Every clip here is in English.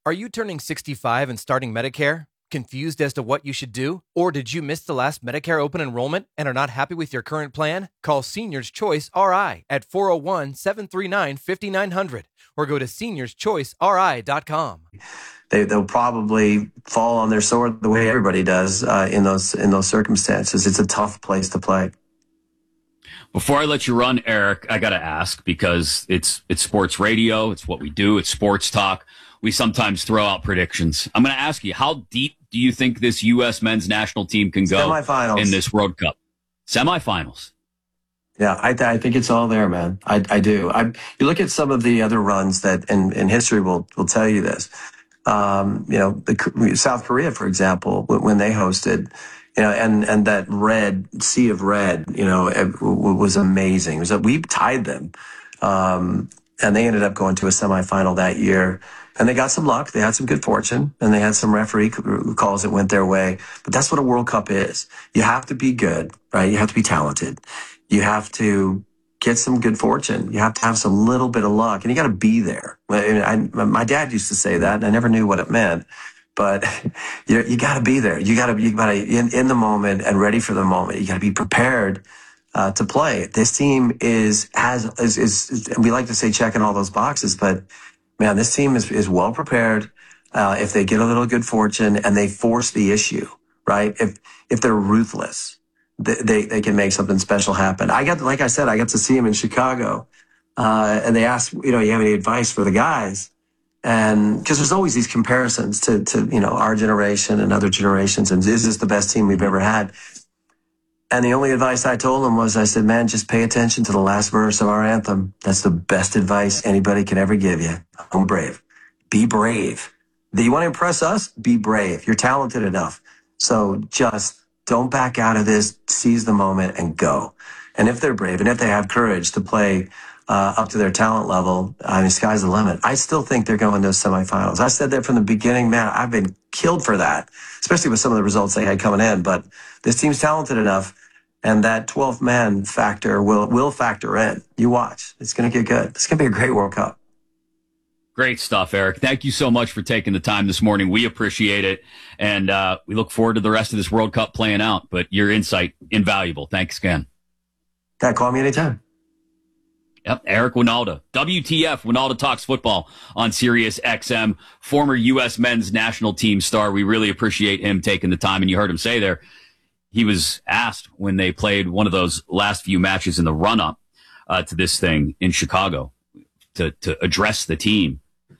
Are you turning 65 and starting Medicare? Confused as to what you should do? Or did you miss the last Medicare open enrollment and are not happy with your current plan? Call Seniors Choice RI at 401-739-5900 or go to seniorschoiceri.com. They'll probably fall on their sword the way everybody does in those circumstances. It's a tough place to play. Before I let you run, Eric, I got to ask, because it's sports radio, it's what we do, it's sports talk. We sometimes throw out predictions. I'm going to ask you, how deep do you think this U.S. men's national team can go in this World Cup? Semifinals. Yeah, I think it's all there, man. I do. You look at some of the other runs that in history will tell you this. South Korea, for example, when they hosted, and that sea of red, it was amazing. It was we tied them, and they ended up going to a semifinal that year. And they got some luck. They had some good fortune, and they had some referee calls that went their way. But that's what a World Cup is. You have to be good, right? You have to be talented. You have to get some good fortune. You have to have some little bit of luck, and you got to be there. My dad used to say that, and I never knew what it meant. But you got to be there. You got to be in the moment and ready for the moment. You got to be prepared to play. This team is we like to say checking all those boxes, but man, this team is well prepared. If they get a little good fortune and they force the issue, right? If they're ruthless, they can make something special happen. Like I said, I got to see him in Chicago, and they asked, you have any advice for the guys? And because there's always these comparisons to our generation and other generations, and is this the best team we've ever had? And the only advice I told him was, I said, man, just pay attention to the last verse of our anthem. That's the best advice anybody can ever give you. I'm brave. Be brave. Do you want to impress us? Be brave. You're talented enough. So just don't back out of this. Seize the moment and go. And if they're brave and if they have courage to play up to their talent level, sky's the limit. I still think they're going to semifinals. I said that from the beginning, man. I've been killed for that, especially with some of the results they had coming in. But this team's talented enough, and that 12th man factor will factor in. You watch. It's going to get good. It's going to be a great World Cup. Great stuff, Eric. Thank you so much for taking the time this morning. We appreciate it, and we look forward to the rest of this World Cup playing out. But your insight, invaluable. Thanks again. Call me anytime. Yep, Eric Wynalda. WTF, Wynalda Talks Football on Sirius XM, former U.S. men's national team star. We really appreciate him taking the time. And you heard him say there, he was asked when they played one of those last few matches in the run-up to this thing in Chicago to address the team.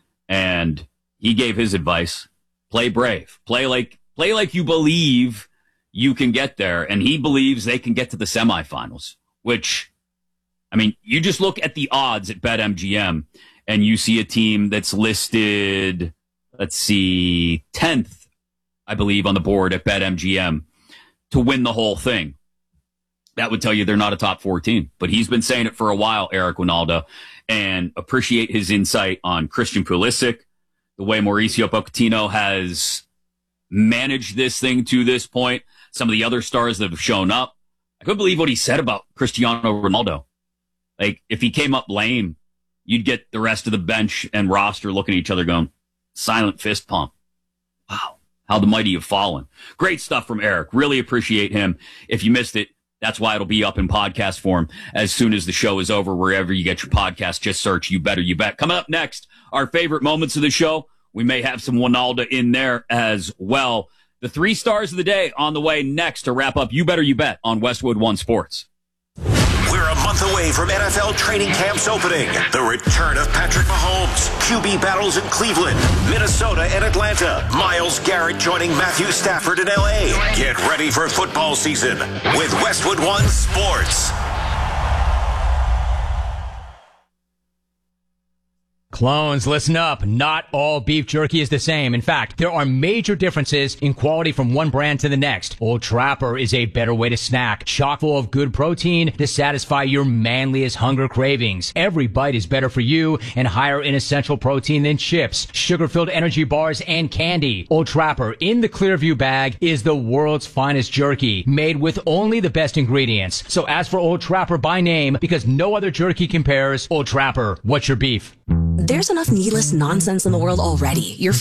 And he gave his advice, play brave. Play like you believe you can get there. And he believes they can get to the semifinals, which... you just look at the odds at BetMGM and you see a team that's listed, 10th, I believe, on the board at BetMGM to win the whole thing. That would tell you they're not a top 4 team. But he's been saying it for a while, Eric Wynalda, and appreciate his insight on Christian Pulisic, the way Mauricio Pochettino has managed this thing to this point, some of the other stars that have shown up. I couldn't believe what he said about Cristiano Ronaldo. If he came up lame, you'd get the rest of the bench and roster looking at each other going, silent fist pump. Wow, how the mighty have fallen. Great stuff from Eric. Really appreciate him. If you missed it, that's why it'll be up in podcast form as soon as the show is over. Wherever you get your podcast, just search You Better You Bet. Coming up next, our favorite moments of the show. We may have some Wynalda in there as well. The 3 stars of the day on the way next to wrap up You Better You Bet on Westwood One Sports. We're a month away from NFL training camps opening. The return of Patrick Mahomes, QB battles in Cleveland, Minnesota, and Atlanta. Myles Garrett joining Matthew Stafford in L.A. Get ready for football season with Westwood One Sports. Clones, listen up. Not all beef jerky is the same. In fact, there are major differences in quality from one brand to the next. Old Trapper is a better way to snack, chock full of good protein to satisfy your manliest hunger cravings. Every bite is better for you and higher in essential protein than chips, sugar-filled energy bars, and candy. Old Trapper in the Clearview bag is the world's finest jerky, made with only the best ingredients. So ask for Old Trapper by name because no other jerky compares. Old Trapper, what's your beef? There's enough needless nonsense in the world already. Your